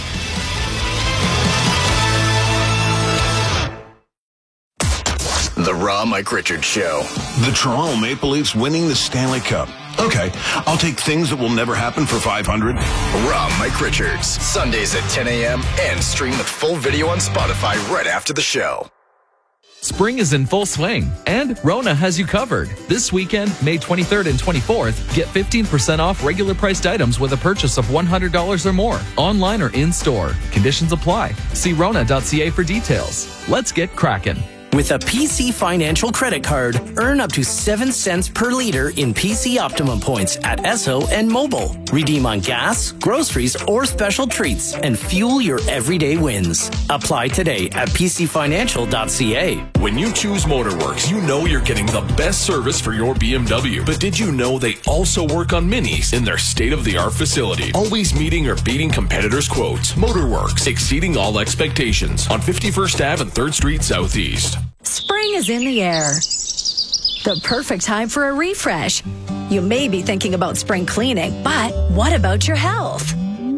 The Raw Mike Richards Show. The Toronto Maple Leafs winning the Stanley Cup. Okay, I'll take things that will never happen for five hundred. Raw Mike Richards. Sundays at ten a.m. and stream with full video on Spotify right after the show. Spring is in full swing, and Rona has you covered. This weekend, May twenty-third and twenty-fourth, get fifteen percent off regular priced items with a purchase of one hundred dollars or more, online or in-store. Conditions apply. See rona dot c a for details. Let's get cracking. With a P C Financial credit card, earn up to seven cents per liter in P C Optimum points at Esso and Mobile. Redeem on gas, groceries, or special treats and fuel your everyday wins. Apply today at p c financial dot c a. When you choose Motorworks, you know you're getting the best service for your B M W. But did you know they also work on minis in their state-of-the-art facility? Always meeting or beating competitors' quotes. Motorworks, exceeding all expectations on fifty-first Avenue and third Street Southeast. Spring is in the air. The perfect time for a refresh. You may be thinking about spring cleaning, but what about your health?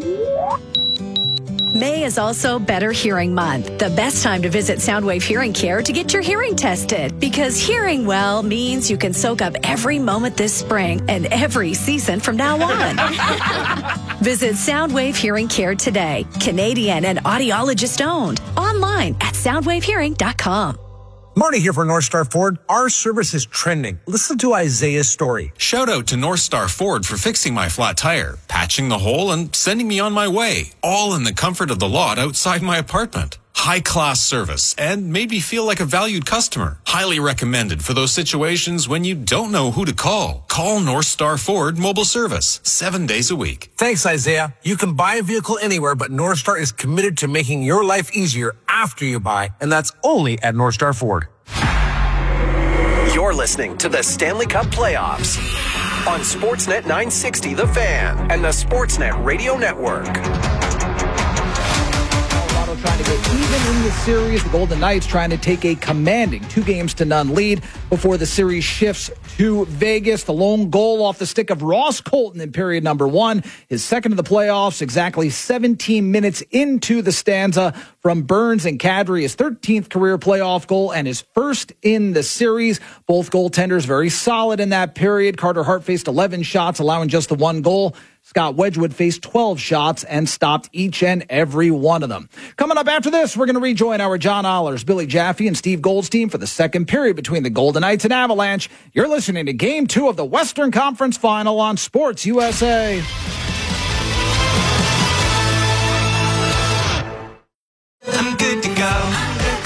May is also Better Hearing Month, the best time to visit Soundwave Hearing Care to get your hearing tested. Because hearing well means you can soak up every moment this spring and every season from now on. Visit Soundwave Hearing Care today. Canadian and audiologist owned. Online at soundwave hearing dot com. Marty here for North Star Ford. Our service is trending. Listen to Isaiah's story. Shout out to North Star Ford for fixing my flat tire, patching the hole, and sending me on my way. All in the comfort of the lot outside my apartment. High-class service and made me feel like a valued customer. Highly recommended for those situations when you don't know who to call. Call North Star Ford Mobile Service seven days a week. Thanks, Isaiah. You can buy a vehicle anywhere, but North Star is committed to making your life easier after you buy, and that's only at North Star Ford. You're listening to the Stanley Cup Playoffs on Sportsnet nine sixty The Fan and the Sportsnet Radio Network. Trying to get even in the series. The Golden Knights trying to take a commanding two games to none lead before the series shifts to Vegas. The lone goal off the stick of Ross Colton in period number one. His second of the playoffs, exactly seventeen minutes into the stanza from Burns and Kadri, his thirteenth career playoff goal and his first in the series. Both goaltenders very solid in that period. Carter Hart faced eleven shots, allowing just the one goal. Scott Wedgwood faced twelve shots and stopped each and every one of them. Coming up after this, we're going to rejoin our John Ollers, Billy Jaffe, and Steve Goldstein for the second period between the Golden Knights and Avalanche. You're listening to Game two of the Western Conference Final on Sports U S A. I'm good to go.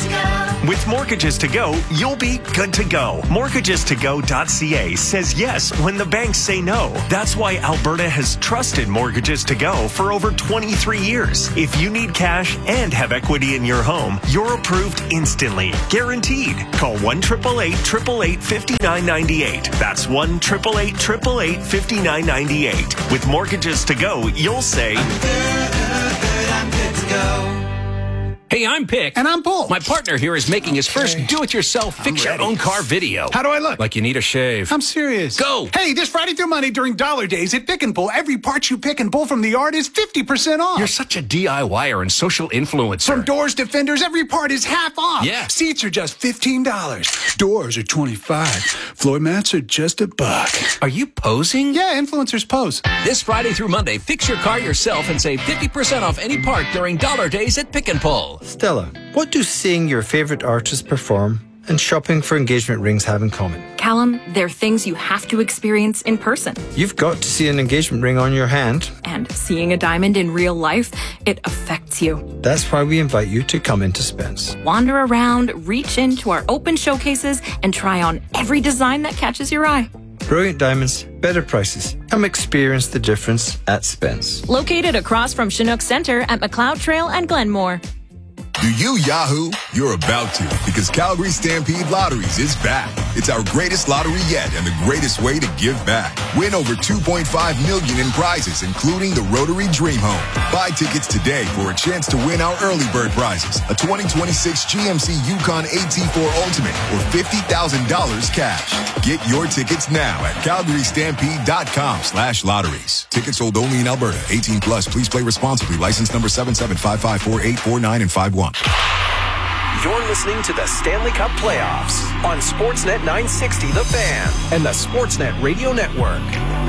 With Mortgages to Go, you'll be good to go. mortgages to go dot c a says yes when the banks say no. That's why Alberta has trusted Mortgages to Go for over twenty-three years. If you need cash and have equity in your home, you're approved instantly. Guaranteed. Call one eight eight eight, eight eight eight, five nine nine eight. That's one eight eight eight, eight eight eight, five nine nine eight. With Mortgages to Go, you'll say, I'm good, good, I'm good to go. Hey, I'm Pick. And I'm Paul. My partner here is making his first do-it-yourself fix-your-own-car video. How do I look? Like you need a shave. I'm serious. Go! Hey, this Friday through Monday during Dollar Days at Pick and Pull, every part you pick and pull from the yard is fifty percent off. You're such a DIYer and social influencer. From doors to fenders, every part is half off. Yeah. Seats are just fifteen dollars. Doors are twenty-five dollars. Floor mats are just a buck. Are you posing? Yeah, influencers pose. This Friday through Monday, fix your car yourself and save fifty percent off any part during Dollar Days at Pick and Pull. Stella, what do seeing your favorite artist perform and shopping for engagement rings have in common? Callum, they're things you have to experience in person. You've got to see an engagement ring on your hand. And seeing a diamond in real life, it affects you. That's why we invite you to come into Spence. Wander around, reach into our open showcases, and try on every design that catches your eye. Brilliant diamonds, better prices. Come experience the difference at Spence. Located across from Chinook Center at McLeod Trail and Glenmore. Do you Yahoo? You're about to, because Calgary Stampede Lotteries is back. It's our greatest lottery yet and the greatest way to give back. Win over two point five million dollars in prizes, including the Rotary Dream Home. Buy tickets today for a chance to win our early bird prizes, a twenty twenty-six G M C Yukon A T four Ultimate, or fifty thousand dollars cash. Get your tickets now at calgary stampede dot com slash lotteries. Tickets sold only in Alberta. eighteen plus. Please play responsibly. License number seven seven five five four eight four nine and five one. You're listening to the Stanley Cup Playoffs on Sportsnet nine sixty The Fan and the Sportsnet Radio Network.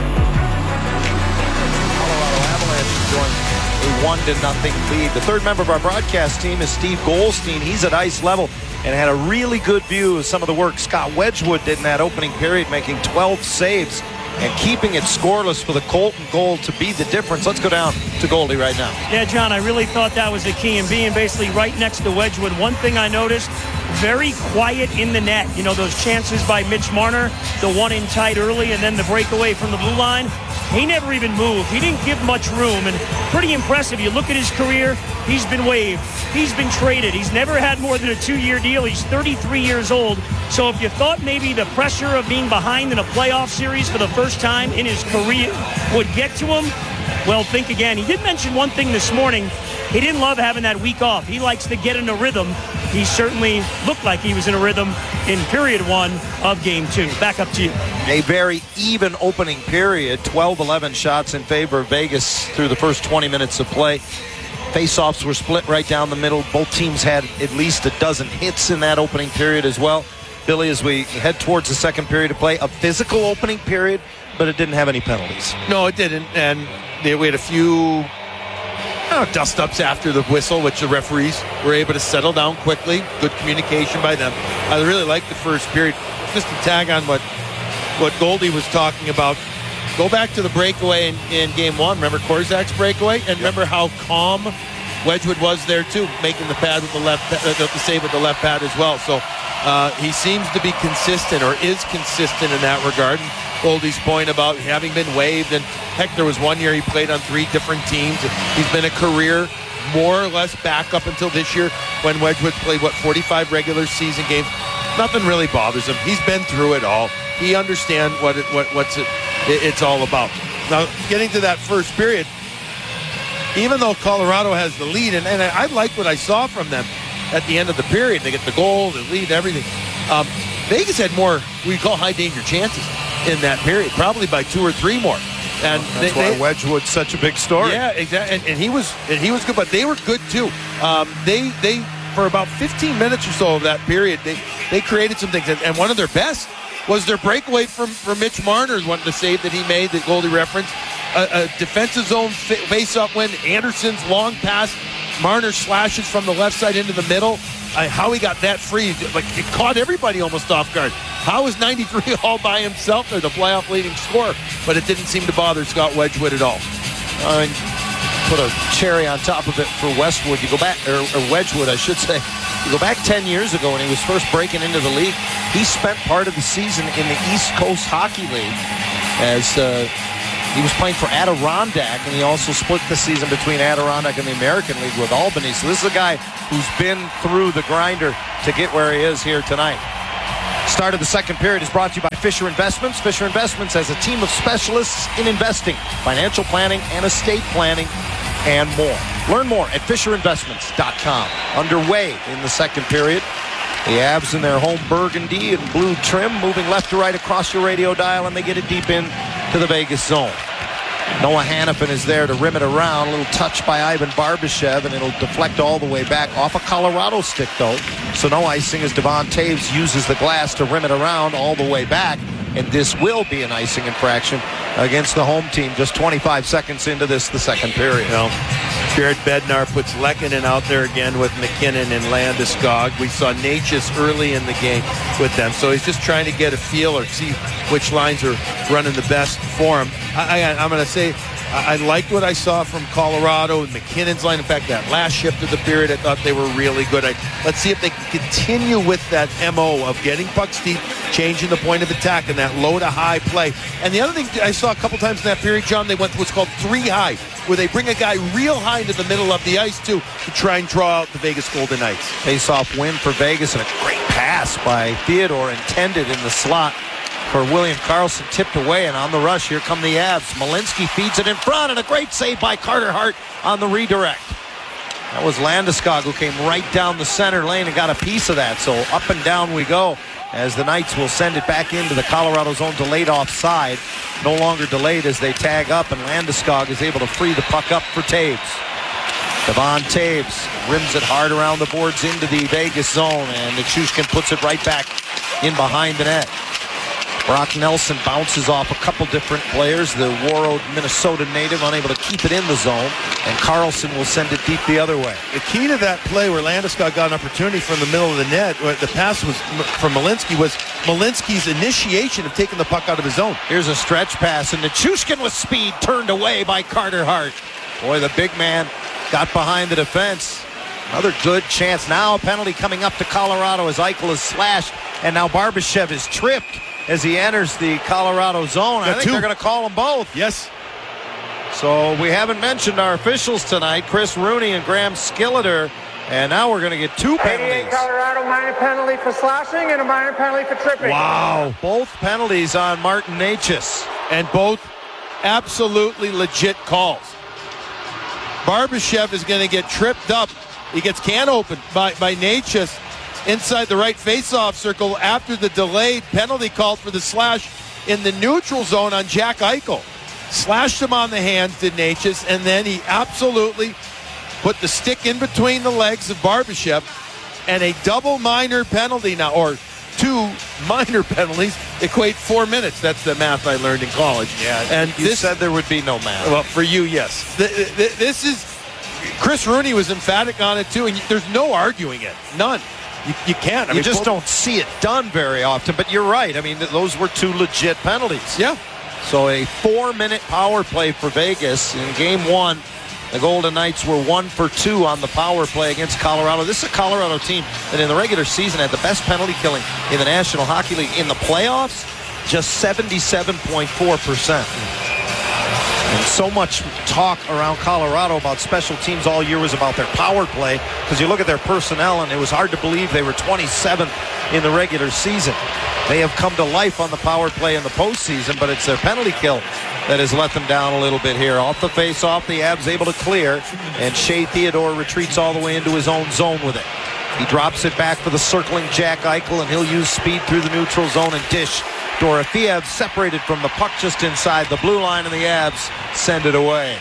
Colorado Avalanche enjoying a one to nothing lead. The third member of our broadcast team is Steve Goldstein. He's at ice level and had a really good view of some of the work Scott Wedgwood did in that opening period, making twelve saves and keeping it scoreless for the Colton goal to be the difference. Let's go down to Goldie right now. Yeah, John, I really thought that was the key, and being basically right next to Wedgwood. One thing I noticed, very quiet in the net. You know, those chances by Mitch Marner, the one in tight early and then the breakaway from the blue line. He never even moved. He didn't give much room, and pretty impressive. You look at his career, he's been waived. He's been traded. He's never had more than a two-year deal. He's thirty-three years old. So if you thought maybe the pressure of being behind in a playoff series for the first time in his career would get to him, well, think again. He did mention one thing this morning. He didn't love having that week off. He likes to get in a rhythm. He certainly looked like he was in a rhythm in period one of game two. Back up to you. A very even opening period. twelve eleven shots in favor of Vegas through the first twenty minutes of play. Face-offs were split right down the middle. Both teams had at least a dozen hits in that opening period as well. Billy, as we head towards the second period of play, a physical opening period, but it didn't have any penalties. No, it didn't. And they, we had a few uh, dust-ups after the whistle, which the referees were able to settle down quickly. Good communication by them. I really liked the first period. Just to tag on what, what Goldie was talking about, go back to the breakaway in, in game one. Remember Korzak's breakaway? And remember how calm Wedgwood was there, too, making the pad with the left, uh, the save with the left pad as well. So uh, he seems to be consistent, or is consistent in that regard. And Goldie's point about having been waived, and heck, there was one year he played on three different teams. He's been a career more or less back up until this year when Wedgwood played, what, forty-five regular season games. Nothing really bothers him. He's been through it all. He understands what it, what what's it, it it's all about. Now, getting to that first period, even though Colorado has the lead, and, and I, I like what I saw from them at the end of the period. They get the goal, the lead, everything. Um, Vegas had more, we call high danger chances in that period, probably by two or three more. And That's they, why they, Wedgwood's such a big story. Yeah, exactly. And, and he was and he was good, but they were good too. Um, they they for about fifteen minutes or so of that period, they they created some things, and, and one of their best was their breakaway from, from Mitch Marner, one the save that he made that Goldie referenced. A, a defensive zone face-off win. Anderson's long pass. Marner slashes from the left side into the middle. Uh, how he got that free, like it caught everybody almost off guard. How is ninety-three all by himself there, the playoff leading scorer? But it didn't seem to bother Scott Wedgwood at all. I mean, put a cherry on top of it for Westwood. You go back, or, or Wedgwood, I should say. You go back ten years ago when he was first breaking into the league. He spent part of the season in the East Coast Hockey League as uh, he was playing for Adirondack, and he also split the season between Adirondack and the American League with Albany. So this is a guy who's been through the grinder to get where he is here tonight. Start of the second period is brought to you by Fisher Investments. Fisher Investments has a team of specialists in investing, financial planning, and estate planning, and more. Learn more at fisher investments dot com. Underway in the second period. The Avs in their home burgundy and blue trim, moving left to right across your radio dial, and they get it deep in to the Vegas zone. Noah Hannafin is there to rim it around. A little touch by Ivan Barbashev, and it'll deflect all the way back off a Colorado stick, though. So no icing as Devon Taves uses the glass to rim it around all the way back. And this will be an icing infraction against the home team just twenty-five seconds into this, the second period. You know, Jared Bednar puts Lehkonen out there again with McKinnon and Landeskog. We saw Natchez early in the game with them. So he's just trying to get a feel or see which lines are running the best for him. I, I, I'm going to say I, I liked what I saw from Colorado and McKinnon's line. In fact, that last shift of the period, I thought they were really good. I, let's see if they can continue with that M O of getting pucks deep, changing the point of attack, and that low to high play. And the other thing I saw a couple times in that period, John, they went to what's called three high, where they bring a guy real high into the middle of the ice, too, to try and draw out the Vegas Golden Knights. Face-off win for Vegas, and a great pass by Theodore intended in the slot for William Karlsson, tipped away, and on the rush, here come the Avs. Malinsky feeds it in front, and a great save by Carter Hart on the redirect. That was Landeskog, who came right down the center lane and got a piece of that. So up and down we go as the Knights will send it back into the Colorado zone, delayed offside. No longer delayed as they tag up, and Landeskog is able to free the puck up for Taves. Devon Taves rims it hard around the boards into the Vegas zone, and Nichushkin puts it right back in behind the net. Brock Nelson bounces off a couple different players. The Warroad, Minnesota native, unable to keep it in the zone, and Karlsson will send it deep the other way. The key to that play where Landeskog got an opportunity from the middle of the net, where the pass was from Malinsky, was Malinsky's initiation of taking the puck out of his zone. Here's a stretch pass, and Nichushkin with speed turned away by Carter Hart. Boy, the big man got behind the defense. Another good chance. Now a penalty coming up to Colorado as Eichel is slashed, and now Barbashev is tripped as he enters the Colorado zone. I think two. they're going to call them both. Yes. So we haven't mentioned our officials tonight, Chris Rooney and Graham Skilleter, and now we're going to get two penalties. Colorado, minor penalty for slashing and a minor penalty for tripping. Wow. Both penalties on Martin Natchez. And both absolutely legit calls. Barbashev is going to get tripped up. He gets can opened by, by Natchez inside the right face-off circle after the delayed penalty called for the slash in the neutral zone on Jack Eichel. Slashed him on the hands, did Natchez, and then he absolutely put the stick in between the legs of Barbashev, and a double minor penalty now, or two minor penalties equate four minutes. That's the math I learned in college. Yeah, and you this, said there would be no math. Well, for you, yes. The, the, this is, Chris Rooney was emphatic on it too, and there's no arguing it. None. You, you can't. I you mean, just pull, don't see it done very often, but you're right. I mean, th- those were two legit penalties. Yeah. So a four-minute power play for Vegas. In game one, the Golden Knights were one for two on the power play against Colorado. This is a Colorado team that in the regular season had the best penalty killing in the National Hockey League. In the playoffs, just seventy-seven point four percent. And so much talk around Colorado about special teams all year was about their power play, because you look at their personnel and it was hard to believe they were twenty-seventh in the regular season. They have come to life on the power play in the postseason, but it's their penalty kill that has let them down a little bit here. Off the face-off, the Avs able to clear, and Shea Theodore retreats all the way into his own zone with it. He drops it back for the circling Jack Eichel, and he'll use speed through the neutral zone and dish Dorofeev separated from the puck just inside the blue line, and the Avs send it away.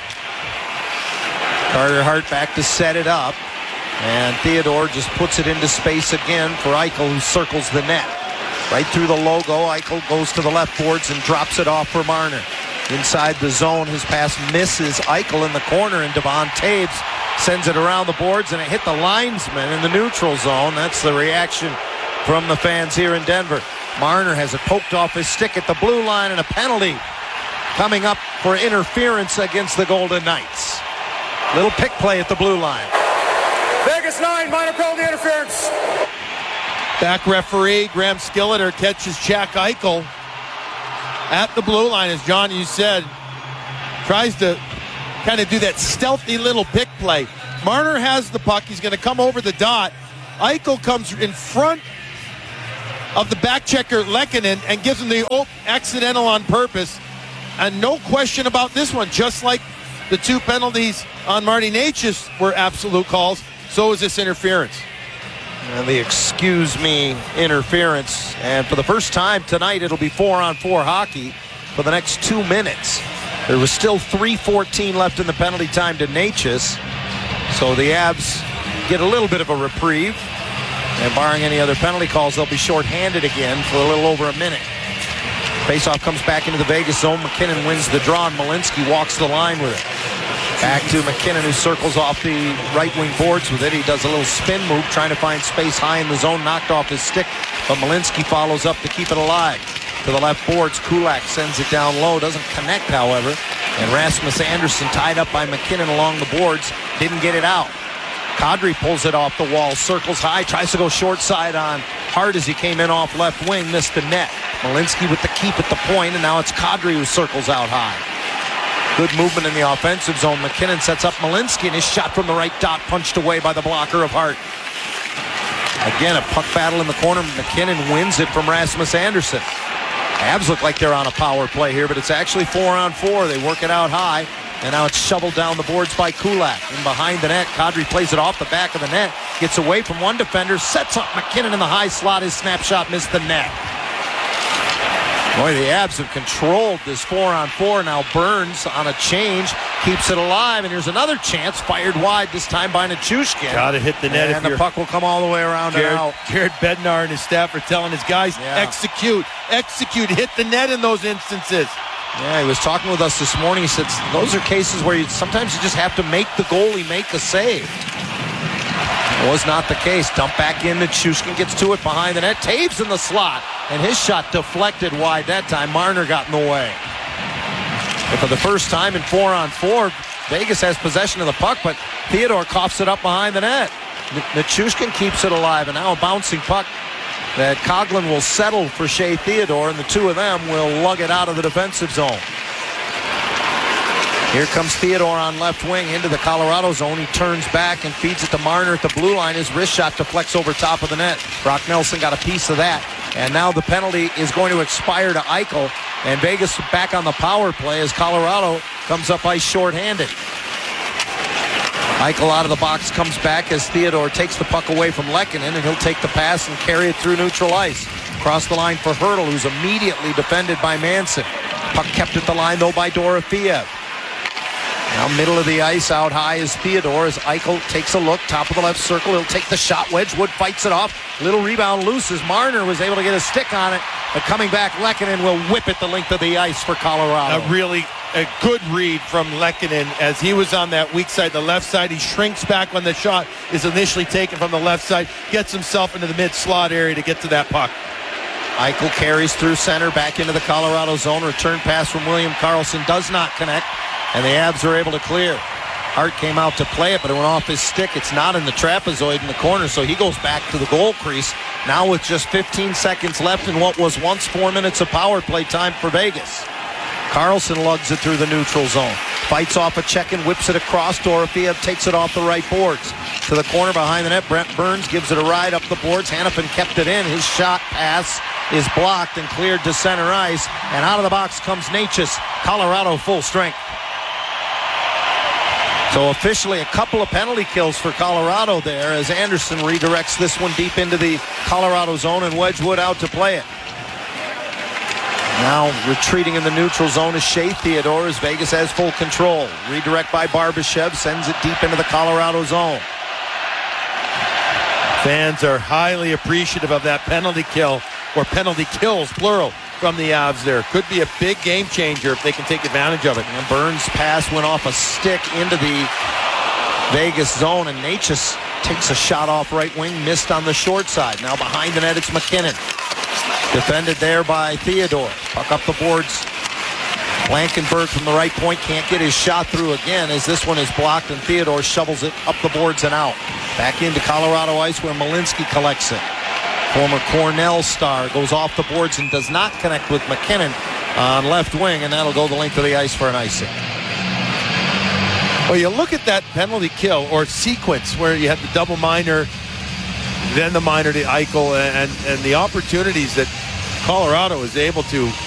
Carter Hart back to set it up, and Theodore just puts it into space again for Eichel, who circles the net. Right through the logo, Eichel goes to the left boards and drops it off for Marner. Inside the zone, his pass misses Eichel in the corner, and Devon Taves sends it around the boards, and it hit the linesman in the neutral zone. That's the reaction from the fans here in Denver. Marner has it poked off his stick at the blue line, and a penalty coming up for interference against the Golden Knights. Little pick play at the blue line. Vegas nine, minor penalty interference. Back referee Graham Skilleter catches Jack Eichel at the blue line, as John, you said, tries to kind of do that stealthy little pick play. Marner has the puck. He's going to come over the dot. Eichel comes in front of the back checker Lehkonen and gives him the oh, accidental on purpose. And no question about this one. Just like the two penalties on Marty Necas were absolute calls, so is this interference. And the excuse me interference. And for the first time tonight, it'll be four on four hockey for the next two minutes. There was still three fourteen left in the penalty time to Necas. So the Avs get a little bit of a reprieve. And barring any other penalty calls, they'll be shorthanded again for a little over a minute. Faceoff comes back into the Vegas zone. McKinnon wins the draw, and Malinsky walks the line with it. Back to McKinnon, who circles off the right wing boards with it. He does a little spin move, trying to find space high in the zone, knocked off his stick, but Malinsky follows up to keep it alive. To the left boards, Kulak sends it down low, doesn't connect, however, and Rasmus Anderson, tied up by McKinnon along the boards, didn't get it out. Kadri pulls it off the wall, circles high, tries to go short side on Hart as he came in off left wing, missed the net. Malinsky with the keep at the point, and now it's Kadri who circles out high. Good movement in the offensive zone. McKinnon sets up Malinsky, and his shot from the right dot punched away by the blocker of Hart. Again, a puck battle in the corner. McKinnon wins it from Rasmus Anderson. Avs look like they're on a power play here, but it's actually four on four. They work it out high, and now it's shoveled down the boards by Kulak. And behind the net, Kadri plays it off the back of the net, gets away from one defender, sets up McKinnon in the high slot. His snapshot missed the net. Boy, the Avs have controlled this four on four. Now Burns on a change keeps it alive, and here's another chance fired wide, this time by Nichushkin. Got to hit the net. And the puck will come all the way around Jared, and out. Jared Bednar and his staff are telling his guys, yeah. execute, execute, hit the net in those instances. Yeah, he was talking with us this morning. He said those are cases where you sometimes you just have to make the goalie make a save. It was not the case. Dump back in. Nichushkin gets to it behind the net. Taves in the slot, and his shot deflected wide that time. Marner got in the way. And for the first time in four on four, Vegas has possession of the puck, but Theodore coughs it up behind the net. Nichushkin keeps it alive, and now a bouncing puck that Coghlan will settle for Shea Theodore, and the two of them will lug it out of the defensive zone. Here comes Theodore on left wing into the Colorado zone. He turns back and feeds it to Marner at the blue line. His wrist shot deflects over top of the net. Brock Nelson got a piece of that. And now the penalty is going to expire to Eichel. And Vegas back on the power play as Colorado comes up ice shorthanded. Eichel out of the box comes back as Theodore takes the puck away from Lehkonen, and he'll take the pass and carry it through neutral ice. Across the line for Hertl, who's immediately defended by Manson. Puck kept at the line, though, by Dorofeev. Now middle of the ice, out high is Theodore as Eichel takes a look, top of the left circle. He'll take the shot. Wedgwood fights it off. Little rebound loose as Marner was able to get a stick on it. But coming back, Lehkonen will whip it the length of the ice for Colorado. A really a good read from Lehkonen as he was on that weak side, the left side. He shrinks back when the shot is initially taken from the left side, gets himself into the mid-slot area to get to that puck. Eichel carries through center, back into the Colorado zone. Return pass from William Karlsson does not connect, and the Avs are able to clear. Hart came out to play it, but it went off his stick. It's not in the trapezoid in the corner, so he goes back to the goal crease. Now with just fifteen seconds left in what was once four minutes of power play time for Vegas. Karlsson lugs it through the neutral zone. Fights off a check and whips it across. Dorofeev takes it off the right boards. To the corner behind the net, Brent Burns gives it a ride up the boards. Hannafin kept it in. His shot pass is blocked and cleared to center ice. And out of the box comes Necas. Colorado full strength. So officially a couple of penalty kills for Colorado there as Anderson redirects this one deep into the Colorado zone and Wedgwood out to play it. Now retreating in the neutral zone is Shea Theodore as Vegas has full control. Redirect by Barbashev sends it deep into the Colorado zone. Fans are highly appreciative of that penalty kill, or penalty kills, plural, from the Avs there. Could be a big game changer if they can take advantage of it. And Burns' pass went off a stick into the Vegas zone, and Necas takes a shot off right wing, missed on the short side. Now behind the net, it's McKinnon. Defended there by Theodore. Puck up the boards. Blankenberg from the right point can't get his shot through again as this one is blocked, and Theodore shovels it up the boards and out. Back into Colorado ice where Malinsky collects it. Former Cornell star goes off the boards and does not connect with McKinnon on left wing, and that'll go the length of the ice for an icing. Well, you look at that penalty kill or sequence where you had the double minor, then the minor to Eichel, and, and the opportunities that Colorado is able to